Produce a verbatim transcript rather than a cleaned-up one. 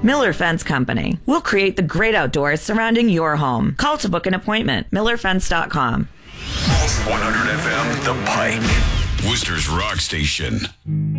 Miller Fence Company. We'll create the great outdoors surrounding your home. Call to book an appointment. miller fence dot com. one hundred F M, The Pike. Worcester's Rock Station.